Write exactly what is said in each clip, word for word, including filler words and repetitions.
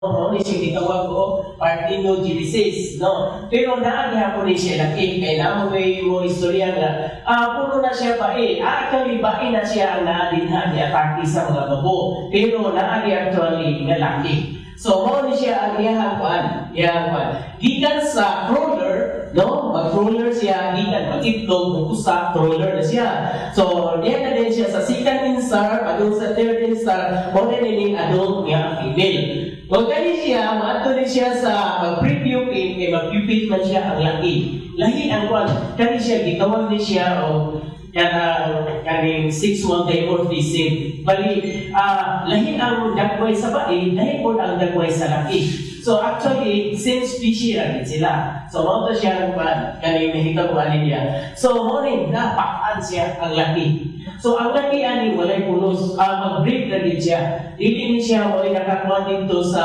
no, ni siya gitawag ko parthenogenesis, no? Pero naagya po ni siya laki, kaya naman may mo istorya nga, ah, puno na siya ba eh, actually ba na siya ang naadinhan niya atake sa mga babo, pero naagya actually nga laki. So, mo ni siya ang iyahang kuan, iyahang kuan. Gikan sa crawler, no? Mag-crawler siya, gikan, mag-itlog, mag-usak, crawler na siya. So, diyan na din siya sa second instar, adult sa third instar, mo na din adult nga female. Kung kani siya, maato din siya sa mag-pre-pupate, kay mag-pupate man siya ang laki. Lahi ang kuan, kani siya, gitawag din siya, o kanang kaning sexual dimorphism. Bali, ah, lahi ang dagway sa bae, lahi po ang dagway sa laki. So actually, same species rin sila. So mo to siya ng kaning nahikabuan niya. So mo rin napaan siya ang laki. So ang laki ani walay pulos, uh, mag-breed na din siya. Dili ni siya walay nakakuha dito sa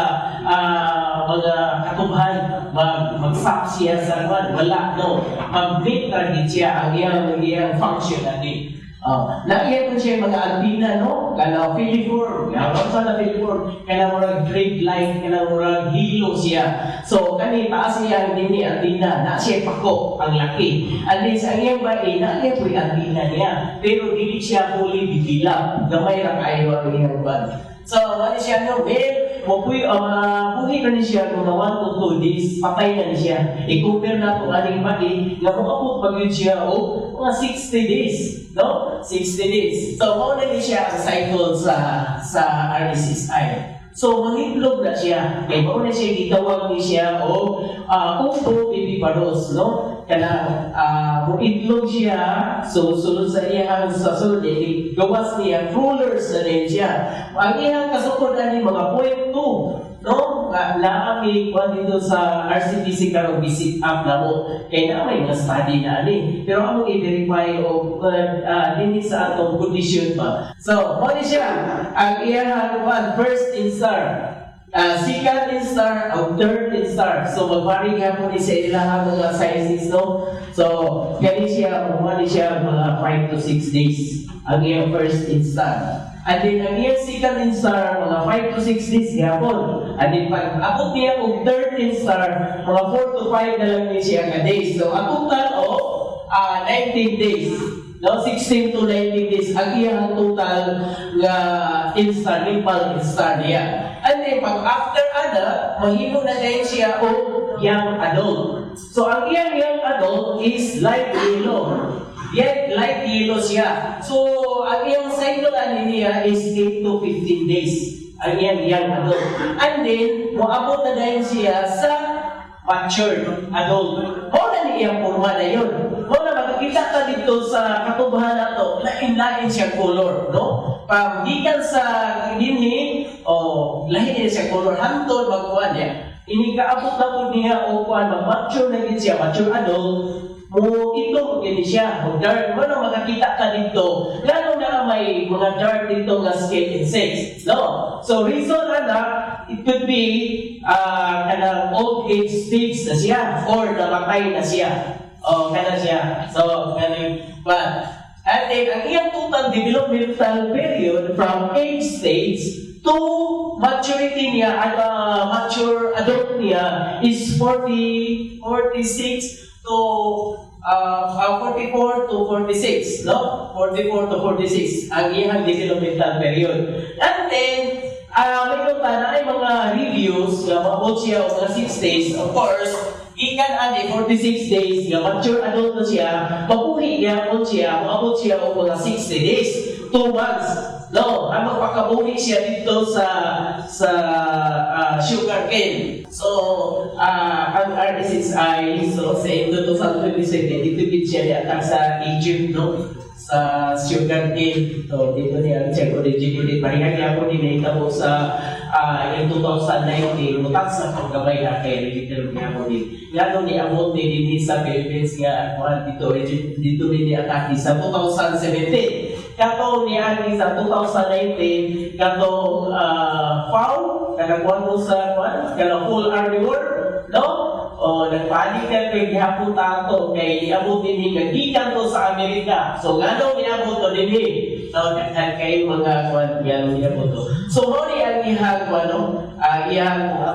uh, mga katubhan, mag mag-sap siya sa kuan, wala no. Mag-breed na din siya ang iyang iyang function ani. Uh, Nagyan po siya mga antina, no? Kana filiform, kana sa na filiform, kana murag great light, kana murag hilo siya. So, kani taas siya ang dini antina, na siya pako, ang laki. At least, ang iyang bae, nagyan po yung antina niya. Pero dili siya fully develop. Gamay lang kayo ang iyang bae. So, ano siya, no? Well, mapuy, uh, puhi na ni siya kung na one to two days, patay na ni siya. I-compare na kung aning bae, nga kung abot pag-yun siya, o, mga sixty days, no? sixty days. So, mauna ni siya ang cycle sa sa R S S I. So, mangitlog na siya. Kaya mauna siya, gitawag ni siya, o, uh, upo, pipiparos, no? Kana, uh, itlog siya, so, sunod sa iyang, sa sunod niya, gawas niya, crawlers na rin siya. Ang iyang kasukod na ni mga point two, no? Uh, naami ko dito sa R C T C karong visit up na mo. Kaya na may mga study na ani. Pero ang i-verify o uh, uh, din sa atong condition pa. So, mo ni siya ang iyang one first instar, uh, second instar, o third instar. So, mag-vary nga po ni sa ilang mga sizes, no? So, kani siya, mo ni siya mga five to six days ang iyang first instar. At then, ang iyang second instar, mga five to six days gapon. At then, pag abot niya kung third instar, mga four to five na lang niya siya ka days. So, ang total o uh, nineteen days. No, sixteen to nineteen days ang iyang total nga instar, nipal instar niya. And then, pag after ana, mahimo na din siya o young adult. So, ang iyang young adult is light yellow. Yan, light yellow siya. So, ang iyang cycle ani niya is eight to fifteen days. Ang iyang young adult. And then, moabot na dahil siya sa matured adult. O na niyang forma na yun. O na makikita ka dito sa katubahan na ito, lain-lain siyang color, no? Pagdikan sa dinhi, o lain niya siyang color, hantod, magkuhan niya. Inikaabot na po niya o kuhan, mag-mature na din siya, mature adult, mo ito gini siya, mo dark, ano makakita ka dito, lalo na may mga dark dito nga skin insects, no? So reason na it could be uh, kanang old age stage na siya or namatay na siya. O kana siya. So kanang but and then ang iyang total developmental period from age stage to maturity niya at uh, mature adult niya is forty, forty-six to uh, uh, forty-four to forty-six, no? forty-four to forty-six ang iyang developmental period. And then, uh, may kung na ay mga reviews nga maabot siya o mga six days, of course, ikan ani forty-six days nga mature adult na siya, mabuhi niya po siya, maabot siya o mga sixty days, two months. No, ang magpakabuhi siya dito sa sa uh, sugar cane. So, uh, ang R S S I, so sa twenty twenty-seven, itipid siya yata sa Egypt, no? Sa sugar cane. So, dito niya, check originally, pahinga niya po dinita po sa uh, in twenty nineteen, mutak sa paggamay na kay Ritter niya po din. Nga ni abot ni din sa Philippines nga, dito, dito rin ni-atake sa twenty seventeen. Kato ni Ani sa twenty nineteen, kato uh, F A O, kanakuan mo sa kanang full army war, no? o nagpanik ka kay gihapon tato kay iabot din nga gikan to sa Amerika. So ngano iabot to dinhi? So daghan kay mga kwan yan iabot to. So mo ni ang ihang ano, uh, iyang